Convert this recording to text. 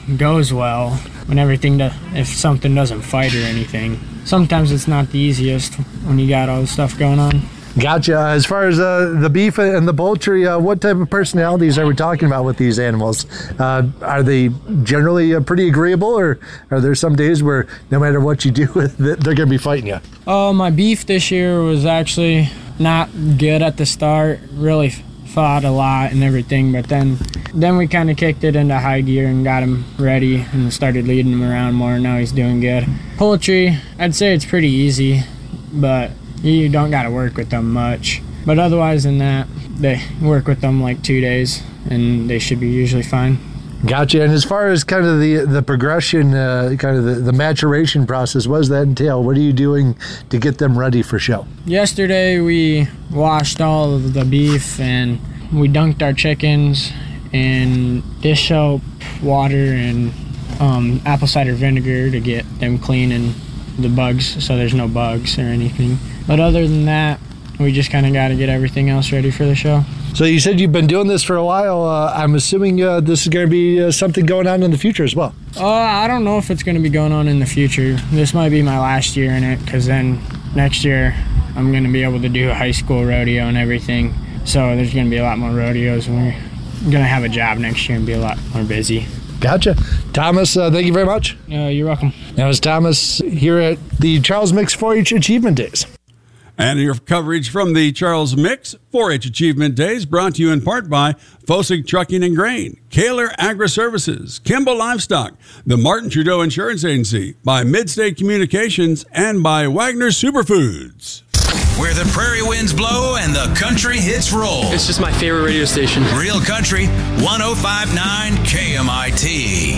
goes well, when if something doesn't fight or anything. Sometimes it's not the easiest when you got all this stuff going on. Gotcha. As far as the beef and the poultry, what type of personalities are we talking about with these animals? Are they generally pretty agreeable, or are there some days where no matter what you do with it, they're going to be fighting you? My beef this year was actually not good at the start, really fought a lot and everything, but then we kind of kicked it into high gear and got him ready and started leading him around more. Now he's doing good. Poultry, I'd say it's pretty easy, but you don't got to work with them much. But otherwise than that, they work with them like 2 days and they should be usually fine. Gotcha. And as far as kind of the progression, kind of the maturation process, what does that entail? What are you doing to get them ready for show? Yesterday we washed all of the beef and we dunked our chickens in dish soap, water, and apple cider vinegar to get them clean and the bugs, so there's no bugs or anything. But other than that, we just kind of got to get everything else ready for the show. So you said you've been doing this for a while. I'm assuming this is going to be something going on in the future as well. I don't know if it's going to be going on in the future. This might be my last year in it, because then next year I'm going to be able to do a high school rodeo and everything. So there's going to be a lot more rodeos, and we're going to have a job next year and be a lot more busy. Gotcha. Thomas, thank you very much. You're welcome. That was Thomas here at the Charles Mix 4-H Achievement Days. And your coverage from the Charles Mix 4-H Achievement Days brought to you in part by Fosig Trucking and Grain, Kaler Agri-Services, Kimball Livestock, the Martin Trudeau Insurance Agency, by Midstate Communications, and by Wagner Superfoods. Where the prairie winds blow and the country hits roll. It's just my favorite radio station. Real Country 105.9 KMIT.